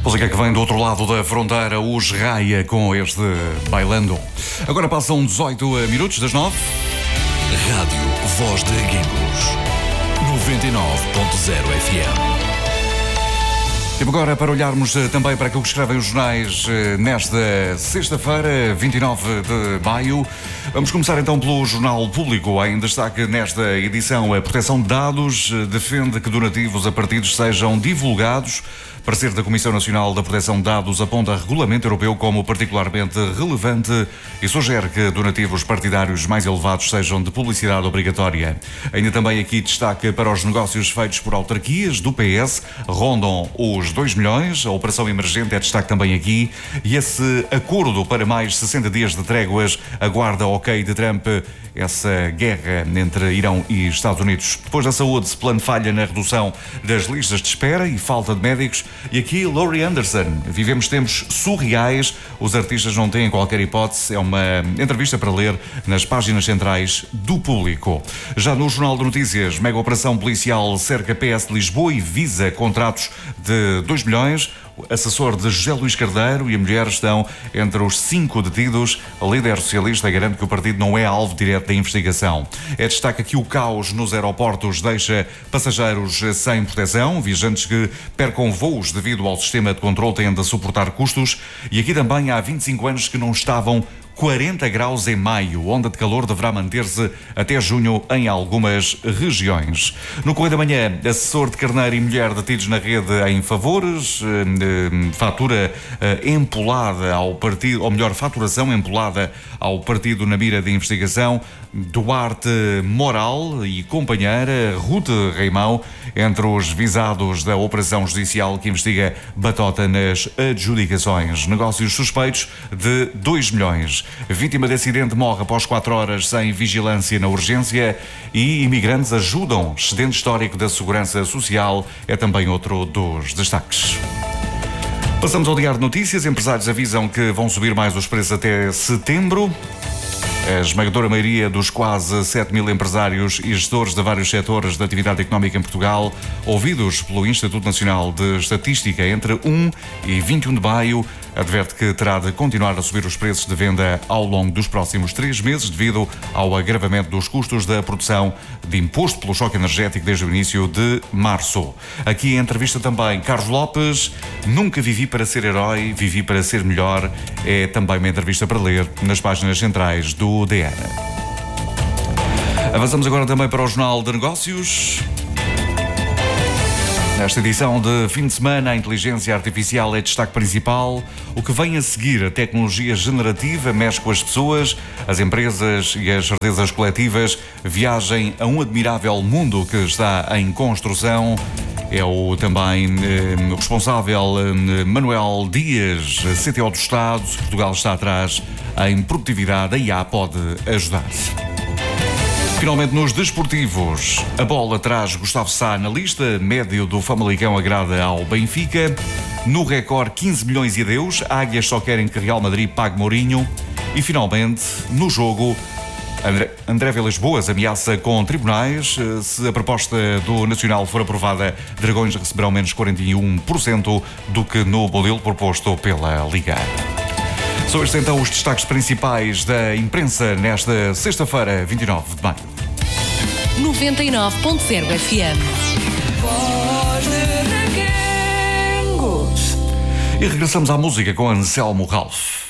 Música que vem do outro lado da fronteira, os Raia com este Bailando. Agora passam 18 minutos das 9. Rádio Voz de Aguilos 99.0 FM. Tempo agora para olharmos também para aquilo que escrevem os jornais nesta sexta-feira, 29 de maio. Vamos começar então pelo Jornal Público. Em destaque nesta edição, a proteção de dados defende que donativos a partidos sejam divulgados. Parecer da Comissão Nacional da Proteção de Dados aponta Regulamento Europeu como particularmente relevante e sugere que donativos partidários mais elevados sejam de publicidade obrigatória. Ainda também aqui destaque para os negócios feitos por autarquias do PS, rondam os 2 milhões. A operação emergente é destaque também aqui. E esse acordo para mais 60 dias de tréguas aguarda ok de Trump essa guerra entre Irão e Estados Unidos. Depois da saúde, plano falha na redução das listas de espera e falta de médicos. E aqui, Laurie Anderson. Vivemos tempos surreais, os artistas não têm qualquer hipótese. É uma entrevista para ler nas páginas centrais do Público. Já no Jornal de Notícias, mega operação policial cerca PS de Lisboa e visa contratos de 2 milhões. O assessor de José Luís Carneiro e a mulher estão entre os 5 detidos. A líder socialista garante que o partido não é alvo direto da investigação. É destaque que o caos nos aeroportos deixa passageiros sem proteção. Viajantes que percam voos devido ao sistema de controle têm de suportar custos. E aqui também há 25 anos que não estavam 40 graus em maio. Onda de calor deverá manter-se até junho em algumas regiões. No Correio da Manhã, assessor de Carneiro e mulher detidos na rede em favores, fatura empolada ao partido, ou melhor, faturação empolada ao partido na mira de investigação. Duarte Moral e companheira Ruth Reimão entre os visados da operação judicial que investiga batota nas adjudicações. Negócios suspeitos de 2 milhões. Vítima de acidente morre após 4 horas sem vigilância na urgência e imigrantes ajudam. Excedente histórico da Segurança Social é também outro dos destaques. Passamos ao Diário de Notícias. Empresários avisam que vão subir mais os preços até setembro. A esmagadora maioria dos quase 7 mil empresários e gestores de vários setores da atividade económica em Portugal, ouvidos pelo Instituto Nacional de Estatística entre 1 e 21 de maio, adverte que terá de continuar a subir os preços de venda ao longo dos próximos 3 meses devido ao agravamento dos custos da produção de imposto pelo choque energético desde o início de março. Aqui em entrevista também Carlos Lopes. Nunca vivi para ser herói, vivi para ser melhor. É também uma entrevista para ler nas páginas centrais do DN. Avançamos agora também para o Jornal de Negócios. Nesta edição de fim de semana, a inteligência artificial é destaque principal. O que vem a seguir, a tecnologia generativa, mexe com as pessoas, as empresas e as certezas coletivas. Viagem a um admirável mundo que está em construção. É o também o responsável Manuel Dias, CTO do Estado. Portugal está atrás em produtividade. A IA pode ajudar. Finalmente, nos desportivos, a bola traz Gustavo Sá na lista, médio do Famalicão agrada ao Benfica. No recorde, 15 milhões e adeus, Águias só querem que Real Madrid pague Mourinho. E finalmente, no jogo, André Vilas Boas ameaça com tribunais. Se a proposta do Nacional for aprovada, Dragões receberão menos 41% do que no modelo proposto pela Liga. São estes então os destaques principais da imprensa nesta sexta-feira, 29 de maio. 99.0 FM. Voz de Aguilos. E regressamos à música com Anselmo Ralph.